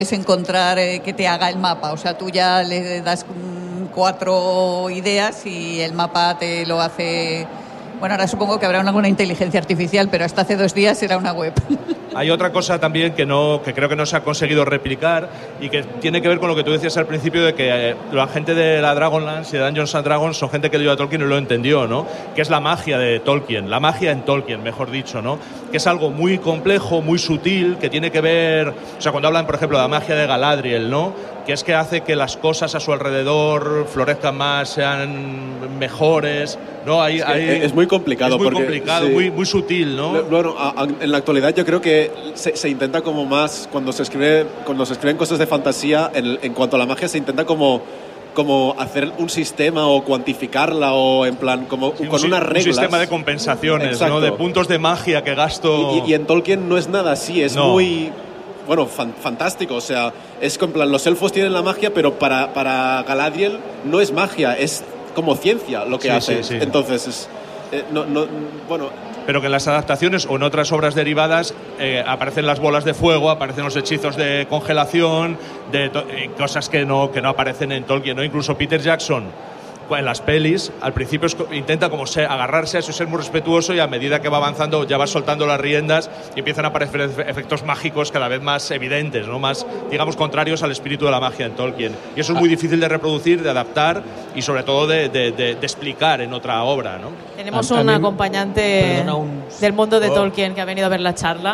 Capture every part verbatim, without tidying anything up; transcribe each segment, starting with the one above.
es encontrar eh, que te haga el mapa. O sea, tú ya le das mm, cuatro ideas y el mapa te lo hace. Bueno, ahora supongo que habrá alguna inteligencia artificial, pero hasta hace dos días era una web. Hay otra cosa también que no que creo que no se ha conseguido replicar y que tiene que ver con lo que tú decías al principio de que eh, la gente de la Dragonlance y de Dungeons and Dragons son gente que leyó a Tolkien y lo entendió, ¿no? Que es la magia de Tolkien, la magia en Tolkien, mejor dicho, ¿no? Que es algo muy complejo, muy sutil, que tiene que ver, o sea, cuando hablan, por ejemplo, de la magia de Galadriel, ¿no? Que es que hace que las cosas a su alrededor florezcan más, sean mejores, ¿no? Hay, es, que hay, es muy complicado. Es muy porque, complicado, sí. muy, muy sutil, ¿no? Bueno, a, a, en la actualidad yo creo que se, se intenta como más, cuando se escribe, cuando se escriben cosas de fantasía, en, en cuanto a la magia se intenta como, como hacer un sistema o cuantificarla o en plan, como sí, con un, unas reglas. Un sistema de compensaciones, Exacto. ¿no? De puntos de magia que gasto. Y, y, y en Tolkien no es nada así, es no. muy... Bueno, fan, fantástico, o sea, es que en plan, los elfos tienen la magia, pero para, para Galadriel no es magia, es como ciencia lo que sí, hace. Sí, sí. Entonces, es, eh, no, no, bueno... Pero que en las adaptaciones o en otras obras derivadas eh, aparecen las bolas de fuego, aparecen los hechizos de congelación, de to- eh, cosas que no, que no aparecen en Tolkien, ¿no? Incluso Peter Jackson, en las pelis, al principio es, intenta como ser, agarrarse a eso y ser muy respetuoso, y a medida que va avanzando ya va soltando las riendas y empiezan a aparecer efectos mágicos cada vez más evidentes, ¿no? Más, digamos, contrarios al espíritu de la magia en Tolkien. Y eso es muy difícil de reproducir, de adaptar y sobre todo de, de, de, de explicar en otra obra, ¿no? Tenemos A- a un mí- acompañante perdona, un- del mundo de Oh. Tolkien que ha venido a ver la charla.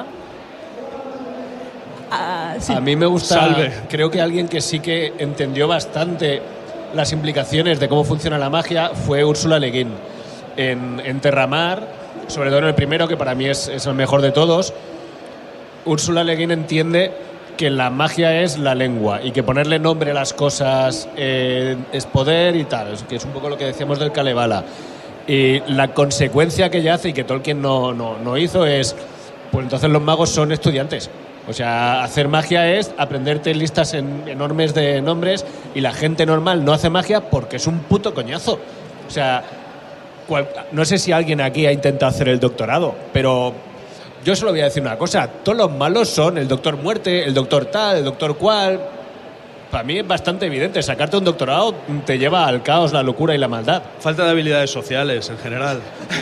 Ah, sí. A mí me gusta, Salve. creo que alguien que sí que entendió bastante las implicaciones de cómo funciona la magia fue Úrsula Le Guin. En, en Terramar, sobre todo en el primero, que para mí es, es el mejor de todos, Úrsula Le Guin entiende que la magia es la lengua y que ponerle nombre a las cosas eh, es poder y tal, que es un poco lo que decíamos del Kalevala. Y la consecuencia que ella hace y que Tolkien no, no, no hizo es, pues entonces los magos son estudiantes. O sea, hacer magia es aprenderte listas en, enormes de nombres, y la gente normal no hace magia porque es un puto coñazo. O sea, cual, no sé si alguien aquí ha intentado hacer el doctorado, pero yo solo voy a decir una cosa: todos los malos son el doctor muerte, el doctor tal, el doctor cual. Para mí es bastante evidente, sacarte un doctorado te lleva al caos, la locura y la maldad. Falta de habilidades sociales en general.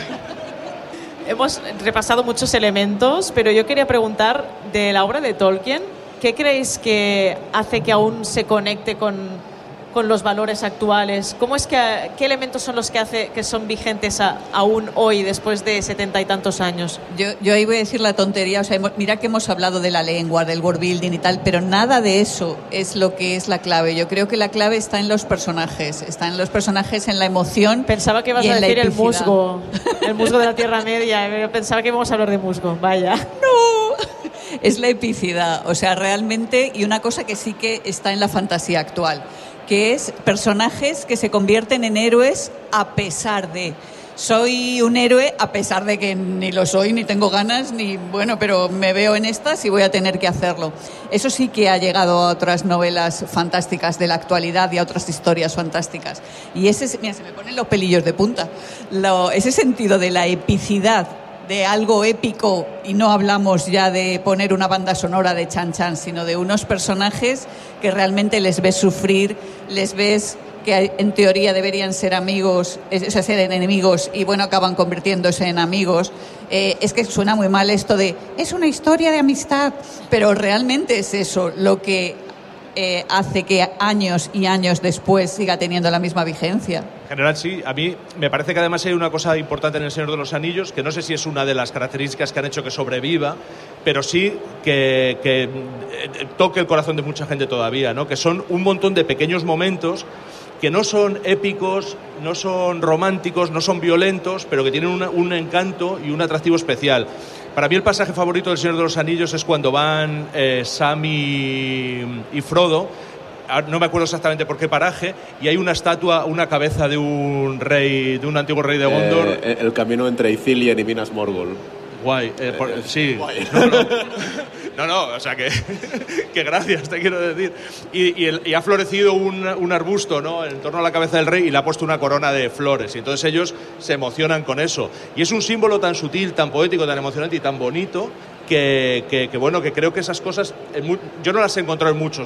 Hemos repasado muchos elementos, pero yo quería preguntar de la obra de Tolkien, ¿qué creéis que hace que aún se conecte con, con los valores actuales? ¿Cómo es que, qué elementos son los que hace que son vigentes a, aún hoy, después de setenta y tantos años? Yo, yo ahí voy a decir la tontería, o sea, hemos, mira que hemos hablado de la lengua, del world building y tal, pero nada de eso es lo que es la clave. Yo creo que la clave está en los personajes, está en los personajes, en la emoción. Pensaba que ibas y a en la decir el epicidad. musgo, el musgo de la Tierra Media. Yo pensaba que íbamos a hablar de musgo, vaya. No, es la epicidad, o sea, realmente, y una cosa que sí que está en la fantasía actual, que es personajes que se convierten en héroes a pesar de... Soy un héroe a pesar de que ni lo soy, ni tengo ganas, ni bueno, pero me veo en estas y voy a tener que hacerlo. Eso sí que ha llegado a otras novelas fantásticas de la actualidad y a otras historias fantásticas. Y ese, mira, se me ponen los pelillos de punta. Lo, ese sentido de la epicidad, de algo épico, y no hablamos ya de poner una banda sonora de Chan Chan, sino de unos personajes que realmente les ves sufrir, les ves que en teoría deberían ser amigos, o sea, ser enemigos, y bueno, acaban convirtiéndose en amigos. Eh, es que suena muy mal esto de, es una historia de amistad, pero realmente es eso lo que eh, hace que años y años después siga teniendo la misma vigencia. En general sí, a mí me parece que además hay una cosa importante en El Señor de los Anillos, que no sé si es una de las características que han hecho que sobreviva, pero sí que, que toque el corazón de mucha gente todavía, ¿no? Que son un montón de pequeños momentos que no son épicos, no son románticos, no son violentos, pero que tienen una, un encanto y un atractivo especial. Para mí el pasaje favorito del Señor de los Anillos es cuando van eh, Sam y, y Frodo, no me acuerdo exactamente por qué paraje, y hay una estatua, una cabeza de un rey, de un antiguo rey de Gondor. Eh, el camino entre Ithilien y Minas Morgul. Guay, eh, por, Eh, sí. guay. No, no, no, no, o sea que, que gracias, te quiero decir. Y, y, el, y ha florecido un, un arbusto, ¿no?, en torno a la cabeza del rey, y le ha puesto una corona de flores. Y entonces ellos se emocionan con eso. Y es un símbolo tan sutil, tan poético, tan emocionante y tan bonito, que, que, que bueno, que creo que esas cosas, en mu- yo no las he encontrado en muchos